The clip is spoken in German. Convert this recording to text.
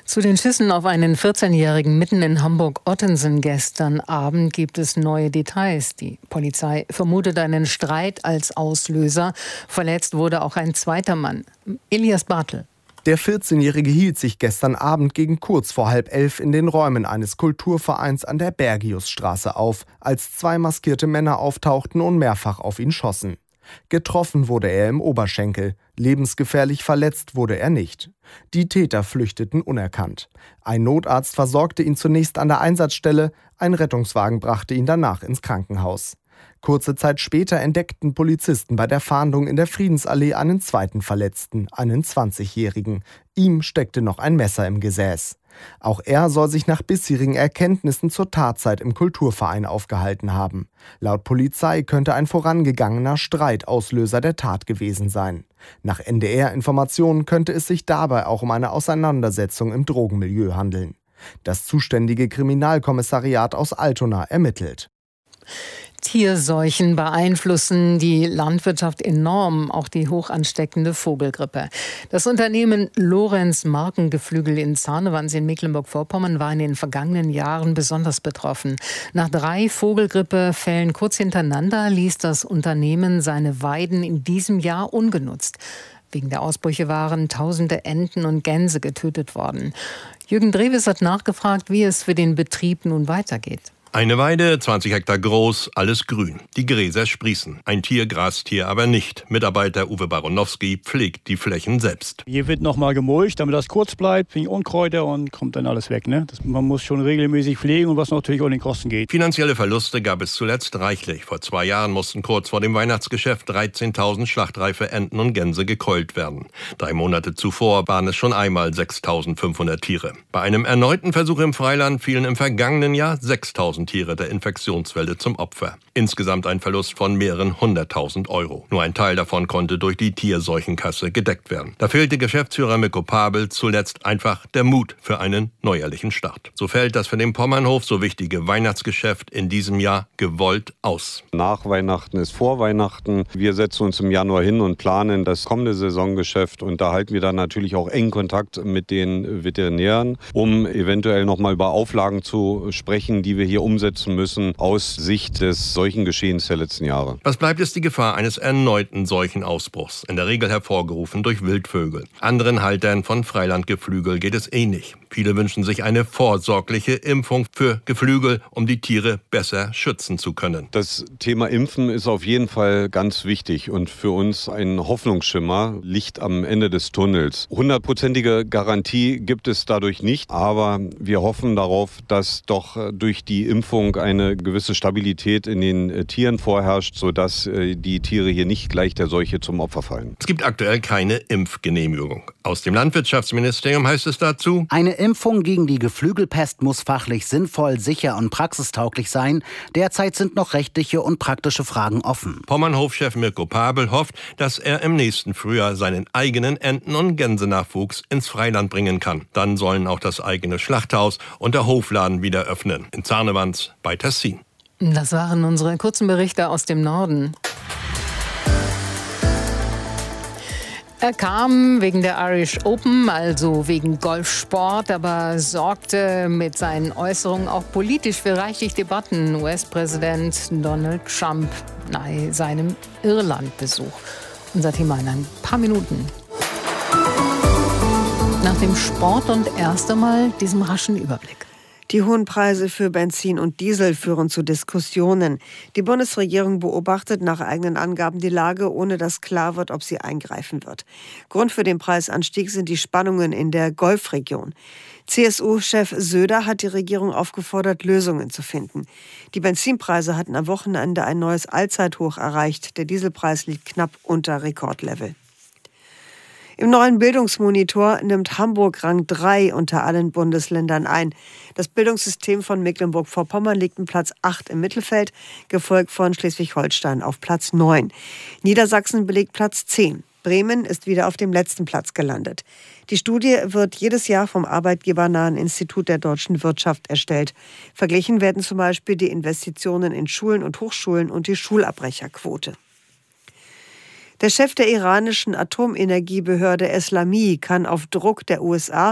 Zu den Schüssen auf einen 14-Jährigen mitten in Hamburg-Ottensen gestern Abend gibt es neue Details. Die Polizei vermutet einen Streit als Auslöser. Verletzt wurde auch ein zweiter Mann. Elias Bartel. Der 14-Jährige hielt sich gestern Abend gegen kurz vor 10:30 in den Räumen eines Kulturvereins an der Bergiusstraße auf, als zwei maskierte Männer auftauchten und mehrfach auf ihn schossen. Getroffen wurde er im Oberschenkel, lebensgefährlich verletzt wurde er nicht. Die Täter flüchteten unerkannt. Ein Notarzt versorgte ihn zunächst an der Einsatzstelle, ein Rettungswagen brachte ihn danach ins Krankenhaus. Kurze Zeit später entdeckten Polizisten bei der Fahndung in der Friedensallee einen zweiten Verletzten, einen 20-Jährigen. Ihm steckte noch ein Messer im Gesäß. Auch er soll sich nach bisherigen Erkenntnissen zur Tatzeit im Kulturverein aufgehalten haben. Laut Polizei könnte ein vorangegangener Streit Auslöser der Tat gewesen sein. Nach NDR-Informationen könnte es sich dabei auch um eine Auseinandersetzung im Drogenmilieu handeln. Das zuständige Kriminalkommissariat aus Altona ermittelt. Tierseuchen beeinflussen die Landwirtschaft enorm, auch die hoch ansteckende Vogelgrippe. Das Unternehmen Lorenz Markengeflügel in Zarnewanz in Mecklenburg-Vorpommern war in den vergangenen Jahren besonders betroffen. Nach 3 Vogelgrippefällen kurz hintereinander ließ das Unternehmen seine Weiden in diesem Jahr ungenutzt. Wegen der Ausbrüche waren Tausende Enten und Gänse getötet worden. Jürgen Drewes hat nachgefragt, wie es für den Betrieb nun weitergeht. Eine Weide, 20 Hektar groß, alles grün. Die Gräser sprießen. Ein Tier grast hier aber nicht. Mitarbeiter Uwe Baronowski pflegt die Flächen selbst. Hier wird nochmal gemulcht, damit das kurz bleibt, wegen Unkräuter und kommt dann alles weg. Man muss schon regelmäßig pflegen und was natürlich auch in den Kosten geht. Finanzielle Verluste gab es zuletzt reichlich. Vor 2 Jahren mussten kurz vor dem Weihnachtsgeschäft 13.000 schlachtreife Enten und Gänse gekeult werden. 3 Monate zuvor waren es schon einmal 6.500 Tiere. Bei einem erneuten Versuch im Freiland fielen im vergangenen Jahr 6.000 Tiere der Infektionswelle zum Opfer. Insgesamt ein Verlust von mehreren 100.000 Euro. Nur ein Teil davon konnte durch die Tierseuchenkasse gedeckt werden. Da fehlte Geschäftsführer Mirko Pabel zuletzt einfach der Mut für einen neuerlichen Start. So fällt das für den Pommernhof so wichtige Weihnachtsgeschäft in diesem Jahr gewollt aus. Nach Weihnachten ist vor Weihnachten. Wir setzen uns im Januar hin und planen das kommende Saisongeschäft und da halten wir dann natürlich auch engen Kontakt mit den Veterinären, um eventuell nochmal über Auflagen zu sprechen, die wir hier umsetzen müssen aus Sicht des Seuchengeschehens der letzten Jahre. Was bleibt, ist die Gefahr eines erneuten Seuchenausbruchs, in der Regel hervorgerufen durch Wildvögel. Anderen Haltern von Freilandgeflügel geht es ähnlich. Viele wünschen sich eine vorsorgliche Impfung für Geflügel, um die Tiere besser schützen zu können. Das Thema Impfen ist auf jeden Fall ganz wichtig und für uns ein Hoffnungsschimmer, Licht am Ende des Tunnels. 100%ige Garantie gibt es dadurch nicht, aber wir hoffen darauf, dass doch durch die Impfung eine gewisse Stabilität in den Tieren vorherrscht, sodass die Tiere hier nicht gleich der Seuche zum Opfer fallen. Es gibt aktuell keine Impfgenehmigung. Aus dem Landwirtschaftsministerium heißt es dazu: Eine Impfung gegen die Geflügelpest muss fachlich sinnvoll, sicher und praxistauglich sein. Derzeit sind noch rechtliche und praktische Fragen offen. Pommernhofchef Mirko Pabel hofft, dass er im nächsten Frühjahr seinen eigenen Enten- und Gänsenachwuchs ins Freiland bringen kann. Dann sollen auch das eigene Schlachthaus und der Hofladen wieder öffnen. In Zarnewanz bei Tessin. Das waren unsere kurzen Berichte aus dem Norden. Er kam wegen der Irish Open, also wegen Golfsport, aber sorgte mit seinen Äußerungen auch politisch für reichlich Debatten. US-Präsident Donald Trump nach seinem Irland-Besuch. Unser Thema in ein paar Minuten. Nach dem Sport und erst einmal diesem raschen Überblick. Die hohen Preise für Benzin und Diesel führen zu Diskussionen. Die Bundesregierung beobachtet nach eigenen Angaben die Lage, ohne dass klar wird, ob sie eingreifen wird. Grund für den Preisanstieg sind die Spannungen in der Golfregion. CSU-Chef Söder hat die Regierung aufgefordert, Lösungen zu finden. Die Benzinpreise hatten am Wochenende ein neues Allzeithoch erreicht. Der Dieselpreis liegt knapp unter Rekordlevel. Im neuen Bildungsmonitor nimmt Hamburg Rang 3 unter allen Bundesländern ein. Das Bildungssystem von Mecklenburg-Vorpommern liegt im Platz 8 im Mittelfeld, gefolgt von Schleswig-Holstein auf Platz 9. Niedersachsen belegt Platz 10. Bremen ist wieder auf dem letzten Platz gelandet. Die Studie wird jedes Jahr vom arbeitgebernahen Institut der deutschen Wirtschaft erstellt. Verglichen werden zum Beispiel die Investitionen in Schulen und Hochschulen und die Schulabbrecherquote. Der Chef der iranischen Atomenergiebehörde Eslami kann auf Druck der USA